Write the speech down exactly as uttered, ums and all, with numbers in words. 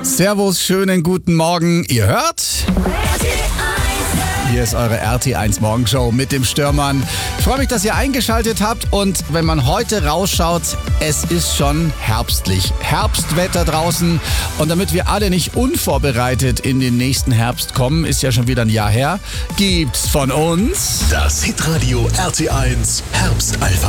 Servus, schönen guten Morgen. Ihr hört? Hier ist eure R T eins Morgenshow mit dem Stürmann. Ich freue mich, dass ihr eingeschaltet habt und wenn man heute rausschaut, es ist schon herbstlich. Herbstwetter draußen und damit wir alle nicht unvorbereitet in den nächsten Herbst kommen, ist ja schon wieder ein Jahr her, gibt's von uns das Hitradio R T eins Herbstalpha.